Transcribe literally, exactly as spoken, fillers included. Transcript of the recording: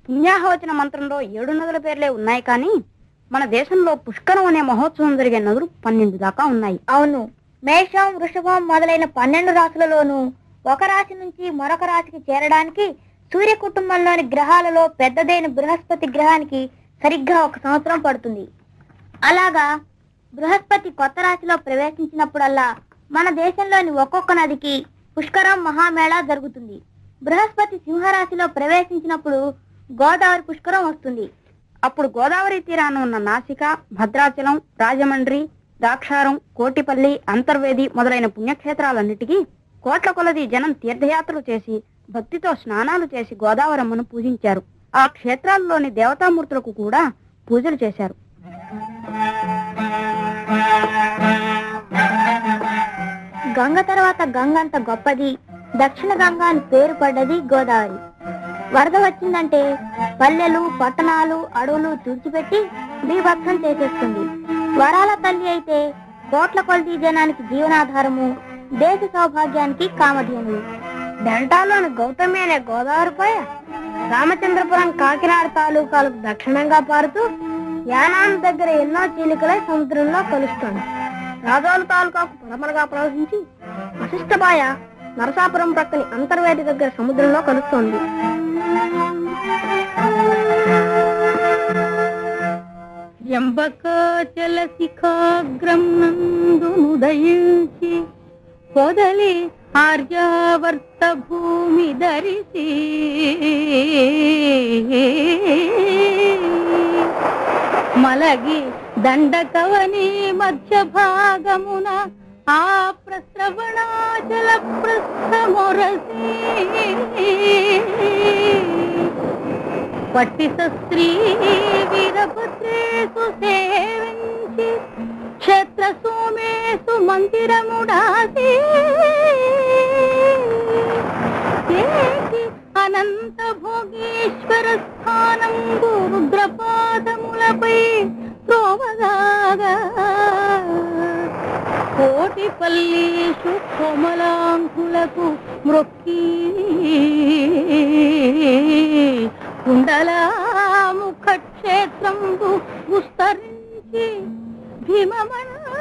పుణ్యాహవచన మంత్రంలో ఏడు నదుల పేర్లే ఉన్నాయి కానీ మన దేశంలో పుష్కరం అనే మహోత్సవం జరిగే నదులు పన్నెండు దాకా ఉన్నాయి. అవును, మేషం, వృషభం మొదలైన పన్నెండు రాశులలోనూ ఒక రాశి నుంచి మరొక రాశికి చేరడానికి సూర్య కుటుంబంలోని గ్రహాలలో పెద్దదైన బృహస్పతి గ్రహానికి సరిగ్గా ఒక సంవత్సరం పడుతుంది. అలాగా బృహస్పతి కొత్త రాశిలో ప్రవేశించినప్పుడల్లా మన దేశంలోని ఒక్కొక్క నదికి పుష్కరం మహామేళా జరుగుతుంది. బృహస్పతి సింహరాశిలో ప్రవేశించినప్పుడు గోదావరి పుష్కరం వస్తుంది. అప్పుడు గోదావరి తీరాన ఉన్న నాసిక, భద్రాచలం, రాజమండ్రి, ద్రాక్షారం, కోటిపల్లి, అంతర్వేది మొదలైన పుణ్యక్షేత్రాలన్నిటికీ కోట్ల కొలది జనం తీర్థయాత్రలు చేసి భక్తితో స్నానాలు చేసి గోదావరమ్మను పూజించారు. ఆ క్షేత్రాల్లోని దేవతామూర్తులకు కూడా పూజలు చేశారు. గంగ తర్వాత గంగంత గొప్పది, దక్షిణ గంగ అని పేరు పడ్డది గోదావరి. వరద వచ్చిందంటే పల్లెలు, పట్టణాలు, అడవులు తుడిచిపెట్టి బీభత్సం చేసేస్తుంది. వరాల తల్లి అయితే కోట్ల కొలది జనానికి జీవనాధారము, దేశ సౌభాగ్యానికి కామధేనువు. డెల్టాలోని గౌతమి అనే గోదావరిపై రామచంద్రపురం, కాకినాడ తాలూకాలకు దక్షిణంగా పారుతూ యానాం దగ్గర ఎన్నో చీలికలై సముద్రంలో కలుస్తుంది. రాజోలు తాలూకాకు పడమరగా ప్రవహించి వశిష్ఠబాయ నరసాపురం ప్రక్కని అంతర్వేది దగ్గర సముద్రంలో కలుస్తోంది. ఎంబకాచల శిఖాగ్రం నందునుదయించి పొదలి ఆర్యావర్త భూమి ధరిసి మలగి దండకవని మధ్య భాగమున ఆ ప్రస్రవణాచల ప్రస్థమొరసి పట్టిత స్త్రీ వీరభద్రేసు సేవించి క్షేత్ర సోమేసు మందిరముడాసి అనంత భోగేశ్వర స్థానం రుద్రపాదములపై త్రోవగాగా కోటిపల్లీషు కోమలాంకులకు మ్రొక్కి కుండలాముఖ క్షేత్రంబు విస్తరించి భీమమన